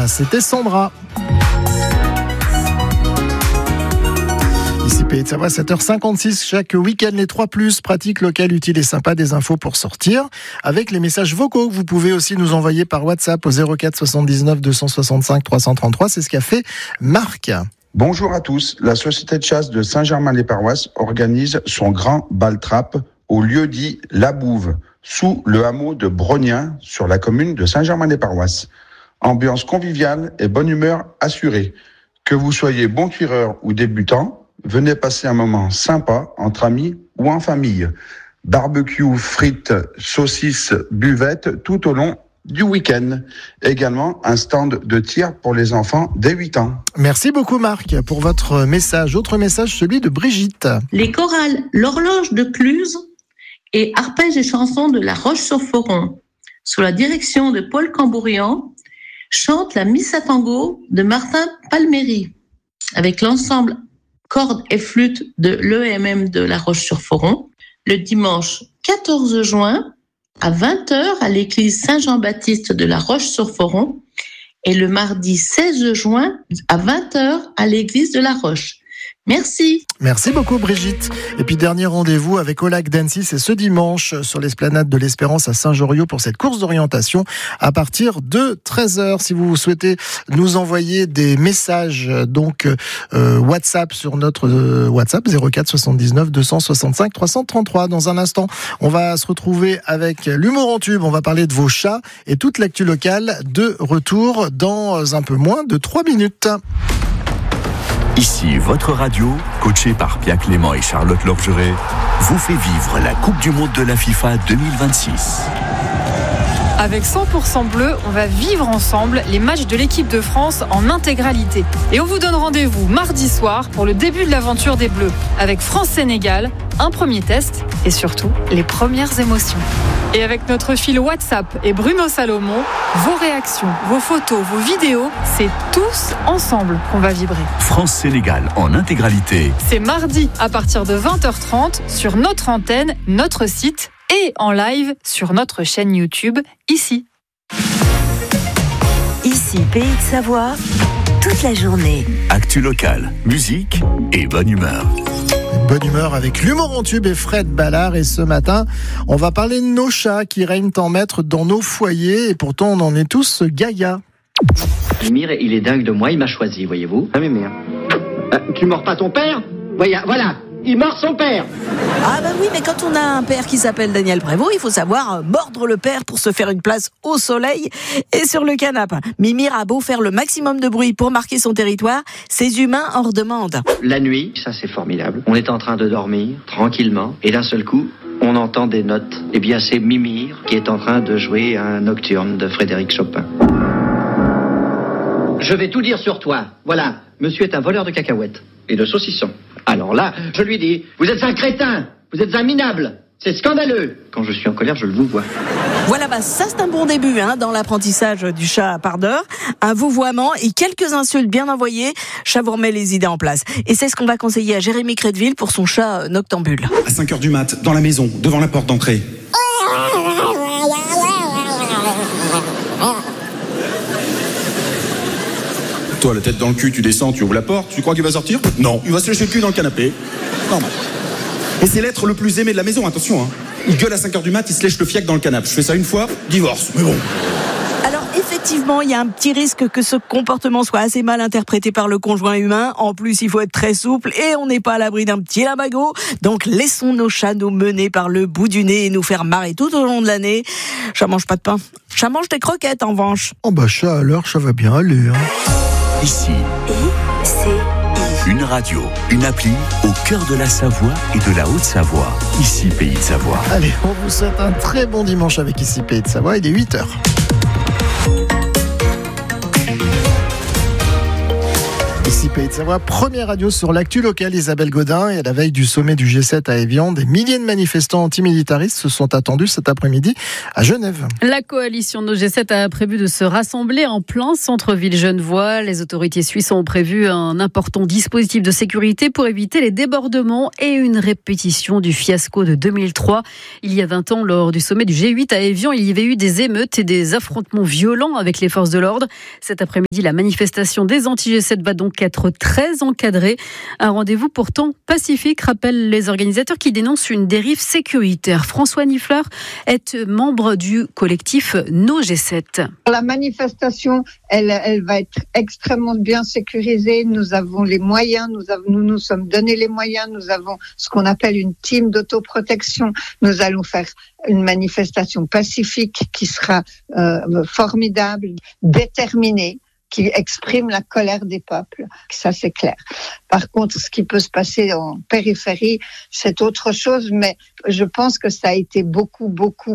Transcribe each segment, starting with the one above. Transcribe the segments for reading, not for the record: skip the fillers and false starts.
C'était Sandra. Ici Pays de Savoie, 7h56, chaque week-end, les 3+, pratique locale, utile et sympa, des infos pour sortir, avec les messages vocaux que vous pouvez aussi nous envoyer par WhatsApp au 04 79 265 333. C'est ce qu'a fait Marc. Bonjour à tous. La société de chasse de Saint-Germain-les-Paroisses organise son grand bal-trap au lieu dit La Bouve, sous le hameau de Brognien, sur la commune de Saint-Germain-les-Paroisses. Ambiance conviviale et bonne humeur assurée. Que vous soyez bon tireur ou débutant, venez passer un moment sympa entre amis ou en famille. Barbecue, frites, saucisses, buvettes tout au long du week-end. Également un stand de tir pour les enfants dès 8 ans. Merci beaucoup Marc pour votre message. Autre message, celui de Brigitte. Les chorales L'Horloge de Cluse et Arpèges et chansons de La Roche-sur-Foron, sous la direction de Paul Cambourian, chantent la Missa Tango de Martin Palméry, avec l'ensemble cordes et flûtes de l'EMM de La Roche-sur-Foron, le dimanche 14 juin à 20h à l'église Saint-Jean-Baptiste de La Roche-sur-Foron et le mardi 16 juin à 20h à l'église de La Roche. Merci. Merci beaucoup Brigitte. Et puis dernier rendez-vous avec Au Lac d'Annecy, c'est ce dimanche sur l'esplanade de l'Espérance à Saint-Joriot pour cette course d'orientation à partir de 13h. Si vous souhaitez nous envoyer des messages donc WhatsApp sur notre WhatsApp 04 79 265 333. Dans un instant, on va se retrouver avec l'humour en tube. On va parler de vos chats et toute l'actu locale de retour dans un peu moins de 3 minutes. Ici, votre radio, coachée par Pia Clément et Charlotte Lorgeret, vous fait vivre la Coupe du Monde de la FIFA 2026. Avec 100% bleu, on va vivre ensemble les matchs de l'équipe de France en intégralité. Et on vous donne rendez-vous mardi soir pour le début de l'aventure des Bleus, avec France-Sénégal, un premier test et surtout les premières émotions. Et avec notre fil WhatsApp et Bruno Salomon, vos réactions, vos photos, vos vidéos, c'est tous ensemble qu'on va vibrer. France-Sénégal en intégralité. C'est mardi à partir de 20h30 sur notre antenne, notre site et en live sur notre chaîne YouTube, ici. Ici, Pays de Savoie, toute la journée. Actu locale, musique et bonne humeur. Bonne humeur avec l'humour en tube et Fred Ballard. Et ce matin, on va parler de nos chats qui règnent en maître dans nos foyers. Et pourtant, on en est tous gaga. Mimir, il est dingue de moi, il m'a choisi, voyez-vous. Ah, Mimir. Tu mords pas ton père ? Voilà, il mord son père. Ah bah oui, mais quand on a un père qui s'appelle Daniel Prévost, il faut savoir mordre le père pour se faire une place au soleil et sur le canapé. Mimir a beau faire le maximum de bruit pour marquer son territoire, ses humains en redemandent. La nuit, ça c'est formidable. On est en train de dormir, tranquillement, et d'un seul coup, on entend des notes. Eh bien, c'est Mimir qui est en train de jouer un nocturne de Frédéric Chopin. Je vais tout dire sur toi. Voilà, monsieur est un voleur de cacahuètes et de saucissons. Alors là, je lui dis, vous êtes un crétin, vous êtes un minable, c'est scandaleux. Quand je suis en colère, je le vouvoie. Voilà, ça c'est un bon début dans l'apprentissage du chat à part d'heure. Un vouvoiement et quelques insultes bien envoyées, chat vous remet les idées en place. Et c'est ce qu'on va conseiller à Jérémy Crédville pour son chat noctambule. À 5h du mat, dans la maison, devant la porte d'entrée. Toi, la tête dans le cul, tu descends, tu ouvres la porte, tu crois qu'il va sortir ? Non, il va se lécher le cul dans le canapé. Normal. Et c'est l'être le plus aimé de la maison, attention. Il gueule à 5h du mat, il se lèche le fiac dans le canapé. Je fais ça une fois, divorce, mais bon. Alors effectivement, il y a un petit risque que ce comportement soit assez mal interprété par le conjoint humain. En plus, il faut être très souple et on n'est pas à l'abri d'un petit lambago. Donc laissons nos chats nous mener par le bout du nez et nous faire marrer tout au long de l'année. Chat mange pas de pain. Chat mange des croquettes en revanche. Oh bah chat alors, ça va bien aller. Ici, une radio, une appli au cœur de la Savoie et de la Haute-Savoie. Ici, Pays de Savoie. Allez, on vous souhaite un très bon dimanche avec Ici, Pays de Savoie. Il est 8h. Ici Pays de Savoie, première radio sur l'actu locale, Isabelle Godin. Et à la veille du sommet du G7 à Évian, des milliers de manifestants antimilitaristes se sont attendus cet après-midi à Genève. La coalition No G7 a prévu de se rassembler en plein centre-ville genevois. Les autorités suisses ont prévu un important dispositif de sécurité pour éviter les débordements et une répétition du fiasco de 2003. Il y a 20 ans, lors du sommet du G8 à Évian, il y avait eu des émeutes et des affrontements violents avec les forces de l'ordre. Cet après-midi, la manifestation des anti-G7 va donc être très encadré. Un rendez-vous pourtant pacifique, rappellent les organisateurs qui dénoncent une dérive sécuritaire. François Nifleur est membre du collectif No G7. La manifestation, elle va être extrêmement bien sécurisée. Nous avons les moyens, nous sommes donné les moyens. Nous avons ce qu'on appelle une team d'autoprotection. Nous allons faire une manifestation pacifique qui sera formidable, déterminée, qui exprime la colère des peuples. Ça, c'est clair. Par contre, ce qui peut se passer en périphérie, c'est autre chose, mais je pense que ça a été beaucoup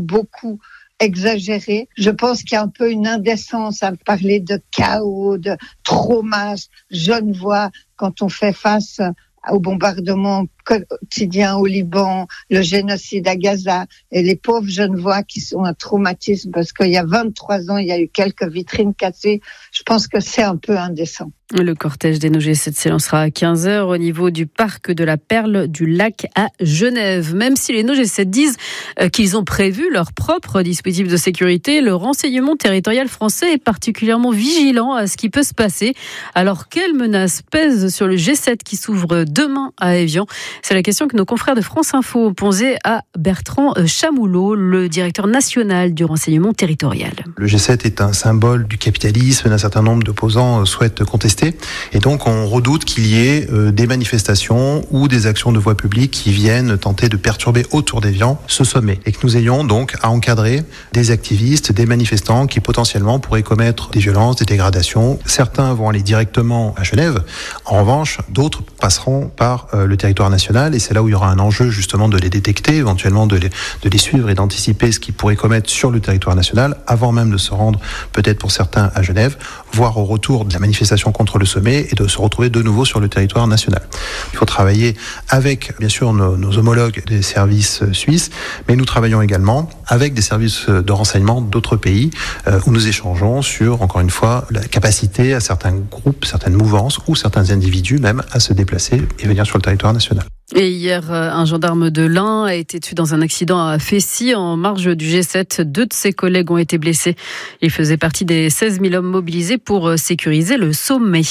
exagéré. Je pense qu'il y a un peu une indécence à parler de chaos, de trauma genevois quand on fait face au bombardement quotidien au Liban, le génocide à Gaza, et les pauvres Genevois qui sont un traumatisme parce qu'il y a 23 ans, il y a eu quelques vitrines cassées. Je pense que c'est un peu indécent. Le cortège des No G7 s'élancera à 15h au niveau du parc de la Perle du Lac à Genève. Même si les No G7 disent qu'ils ont prévu leur propre dispositif de sécurité, le renseignement territorial français est particulièrement vigilant à ce qui peut se passer. Alors, quelle menace pèse sur le G7 qui s'ouvre demain à Évian ? C'est la question que nos confrères de France Info ont posée à Bertrand Chamoulot, le directeur national du renseignement territorial. Le G7 est un symbole du capitalisme, d'un certain nombre d'opposants souhaitent contester. Et donc on redoute qu'il y ait des manifestations ou des actions de voie publique qui viennent tenter de perturber autour d'Évian ce sommet. Et que nous ayons donc à encadrer des activistes, des manifestants qui potentiellement pourraient commettre des violences, des dégradations. Certains vont aller directement à Genève. En revanche, d'autres passeront par le territoire national et c'est là où il y aura un enjeu justement de les détecter, éventuellement de les suivre et d'anticiper ce qu'ils pourraient commettre sur le territoire national avant même de se rendre peut-être pour certains à Genève, voire au retour de la manifestation contre le sommet et de se retrouver de nouveau sur le territoire national. Il faut travailler avec bien sûr nos homologues des services suisses, mais nous travaillons également avec des services de renseignement d'autres pays où nous échangeons sur, encore une fois, la capacité à certains groupes, certaines mouvances ou certains individus même à se déplacer et venir sur le territoire national. Et hier, un gendarme de l'Ain a été tué dans un accident à Fessy, en marge du G7. 2 de ses collègues ont été blessés. Il faisait partie des 16 000 hommes mobilisés pour sécuriser le sommet.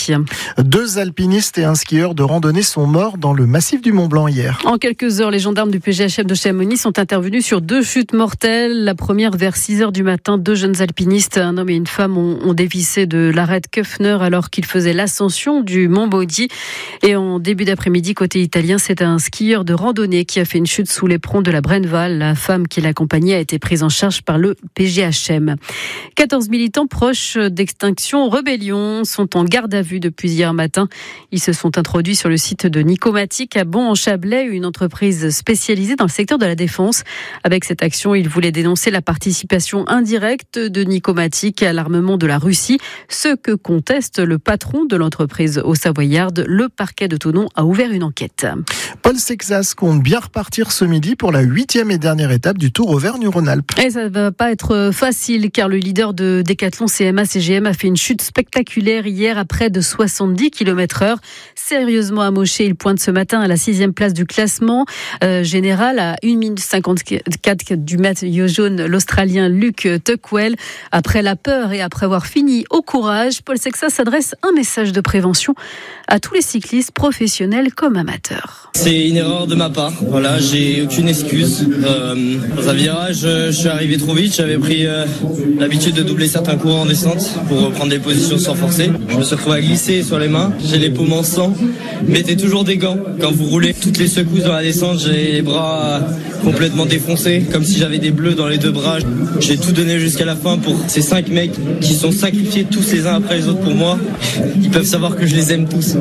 2 alpinistes et un skieur de randonnée sont morts dans le massif du Mont-Blanc hier. En quelques heures, les gendarmes du PGHM de Chamonix sont intervenus sur 2 chutes mortelles. La première vers 6h du matin. 2 jeunes alpinistes, un homme et une femme, ont dévissé de l'arête Köffner alors qu'ils faisaient l'ascension du Mont Baudy. Et en début d'après-midi, côté italien, c'est un skieur de randonnée qui a fait une chute sous l'éperon de la Brenneval. La femme qui l'accompagnait a été prise en charge par le PGHM. 14 militants proches d'Extinction Rebellion sont en garde à vue depuis hier matin. Ils se sont introduits sur le site de Nicomatic à Bon-en-Chablais, une entreprise spécialisée dans le secteur de la défense. Avec cette action, ils voulaient dénoncer la participation indirecte de Nicomatic à l'armement de la Russie, ce que conteste le patron de l'entreprise au Savoyard. Le parquet de Thonon a ouvert une enquête. Paul Sexas compte bien repartir ce midi pour la 8e et dernière étape du Tour Auvergne-Rhône-Alpes. Et ça ne va pas être facile car le leader de Decathlon CMA-CGM a fait une chute spectaculaire hier à près de 70 km/h. Sérieusement amoché, il pointe ce matin à la 6e place du classement général à 1 minute 54 du maillot jaune, l'Australien Luke Tuckwell. Après la peur et après avoir fini au courage, Paul Sexas s'adresse un message de prévention à tous les cyclistes professionnels comme amateurs. C'est une erreur de ma part. Voilà, j'ai aucune excuse. Dans un virage, je suis arrivé trop vite. J'avais pris l'habitude de doubler certains courants en descente pour prendre des positions sans forcer. Je me suis retrouvé à glisser sur les mains. J'ai les paumes en sang. Mettez toujours des gants quand vous roulez. Toutes les secousses dans la descente, j'ai les bras complètement défoncés, comme si j'avais des bleus dans les 2 bras. J'ai tout donné jusqu'à la fin pour ces 5 mecs qui sont sacrifiés tous les uns après les autres pour moi. Ils peuvent savoir que je les aime tous.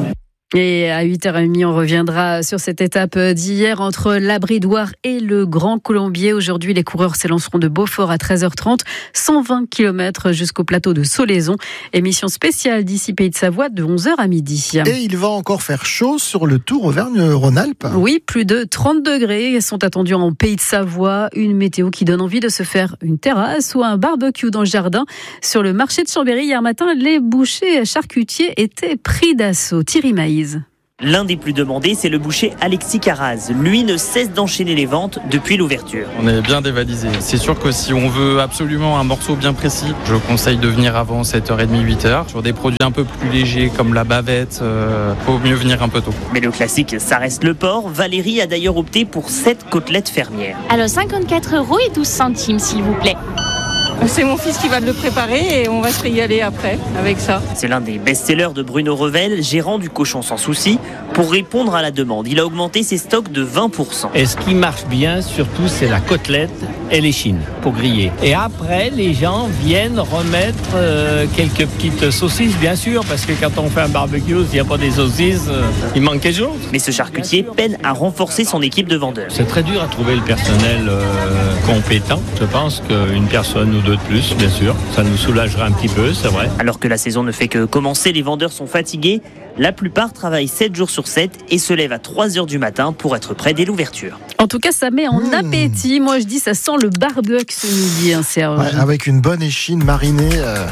Et à 8h30, on reviendra sur cette étape d'hier entre la Bridoire et le Grand Colombier. Aujourd'hui, les coureurs s'élanceront de Beaufort à 13h30, 120 km jusqu'au plateau de Solaison. Émission spéciale d'ici Pays de Savoie de 11h à midi. Et il va encore faire chaud sur le Tour Auvergne-Rhône-Alpes. Oui, plus de 30 degrés sont attendus en Pays de Savoie. Une météo qui donne envie de se faire une terrasse ou un barbecue dans le jardin. Sur le marché de Chambéry, hier matin, les bouchers charcutiers étaient pris d'assaut. Thierry Maïs. L'un des plus demandés, c'est le boucher Alexis Caraz. Lui ne cesse d'enchaîner les ventes depuis l'ouverture. On est bien dévalisé. C'est sûr que si on veut absolument un morceau bien précis, je conseille de venir avant 7h30, 8h. Sur des produits un peu plus légers comme la bavette, faut mieux venir un peu tôt. Mais le classique, ça reste le porc. Valérie a d'ailleurs opté pour 7 côtelettes fermières. Alors 54 € et 12 centimes, s'il vous plaît. C'est mon fils qui va le préparer et on va se régaler après avec ça. C'est l'un des best-sellers de Bruno Revel, gérant du Cochon Sans Souci. Pour répondre à la demande, il a augmenté ses stocks de 20%. Et ce qui marche bien, surtout, c'est la côtelette et les chines pour griller. Et après, les gens viennent remettre quelques petites saucisses, bien sûr, parce que quand on fait un barbecue, s'il n'y a pas des saucisses, il manque quelque chose. Mais ce charcutier peine à renforcer son équipe de vendeurs. C'est très dur à trouver le personnel compétent. Je pense qu'une personne ou deux de plus, bien sûr, ça nous soulagerait un petit peu, c'est vrai. Alors que la saison ne fait que commencer, les vendeurs sont fatigués. La plupart travaillent 7 jours sur 7 et se lèvent à 3h du matin pour être prêts dès l'ouverture. En tout cas, ça met en appétit. Moi, je dis, ça sent le barbecue ce midi, hein, Serge. Ouais, avec une bonne échine marinée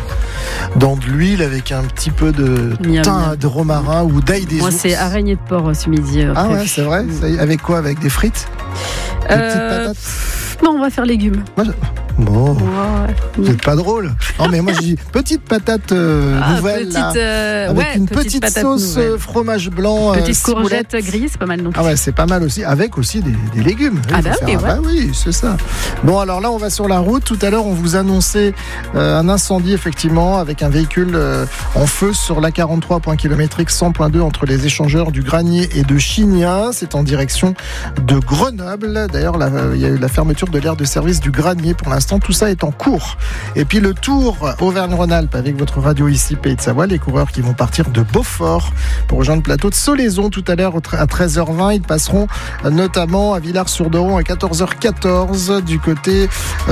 dans de l'huile, avec un petit peu de thym, de romarin ou d'ail des ours. Moi, c'est araignée de porc ce midi. Ah ouais, c'est vrai. Avec quoi? Avec des frites? Des petites patates? Non, on va faire légumes. Bon, c'est pas drôle. Non, mais moi je dis petite patate nouvelle, avec une petite sauce fromage blanc. Petite courgette grillée, c'est pas mal non plus. Ah ouais, c'est pas mal aussi, avec aussi des légumes. Oui, c'est ça. Bon, alors là, on va sur la route. Tout à l'heure, on vous annonçait un incendie, effectivement, avec un véhicule en feu sur l'A43, point kilométrique 100.2 entre les échangeurs du Granier et de Chignin. C'est en direction de Grenoble. D'ailleurs, il y a eu la fermeture de l'aire de service du Granier pour l'instant. Tout ça est en cours. Et puis le Tour Auvergne-Rhône-Alpes avec votre radio ici, Pays de Savoie, les coureurs qui vont partir de Beaufort pour rejoindre le plateau de Solaison tout à l'heure à 13h20. Ils passeront notamment à Villars-sur-Doron à 14h14, du côté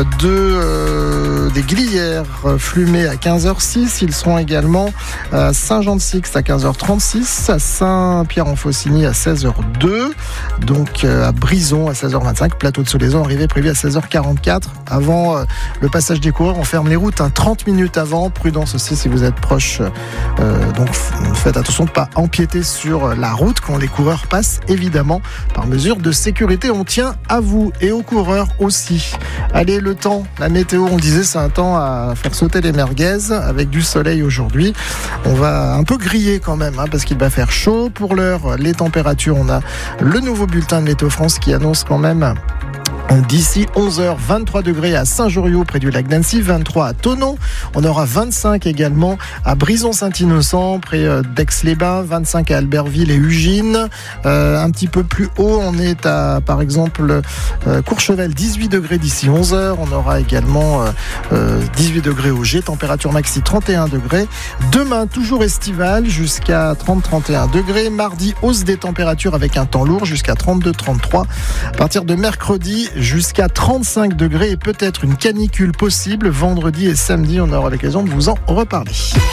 des Glières Flumées à 15h06. Ils seront également à Saint-Jean-de-Sixte à 15h36, à Saint-Pierre-en-Faucigny à 16h02, donc à Brison à 16h25, plateau de Solaison, arrivée prévue à 16h44. Avant le passage des coureurs, on ferme les routes 30 minutes avant. Prudence aussi si vous êtes proche. Donc faites attention de ne pas empiéter sur la route quand les coureurs passent, évidemment, par mesure de sécurité. On tient à vous et aux coureurs aussi. Allez, le temps, la météo, on disait, c'est un temps à faire sauter les merguez avec du soleil aujourd'hui. On va un peu griller quand même, parce qu'il va faire chaud. Pour l'heure, les températures, on a le nouveau bulletin de Météo France qui annonce quand même d'ici 11h, 23 degrés à Saint-Joriot près du lac d'Annecy, 23 à Thonon. On aura 25 également à Brison-Saint-Innocent près d'Aix-les-Bains, 25 à Albertville et Ugine. Un petit peu plus haut, on est à, par exemple, Courchevel, 18 degrés d'ici 11h. On aura également 18 degrés au G, température maxi 31 degrés. Demain, toujours estival, jusqu'à 30-31 degrés. Mardi, hausse des températures avec un temps lourd jusqu'à 32-33. À partir de mercredi, jusqu'à 35 degrés et peut-être une canicule possible. Vendredi et samedi, on aura l'occasion de vous en reparler.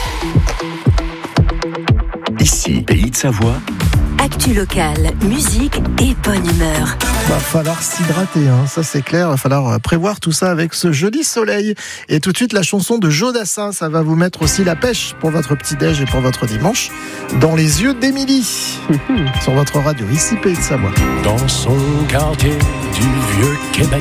Ici, Pays de Savoie. Actu locale, musique et bonne humeur. Va falloir s'hydrater, ça c'est clair. Va falloir prévoir tout ça avec ce joli soleil. Et tout de suite, la chanson de Joe Dassin, ça va vous mettre aussi la pêche pour votre petit-déj et pour votre dimanche. Dans les yeux d'Émilie, sur votre radio, ici Pays de Savoie. Dans son quartier du Vieux-Québec,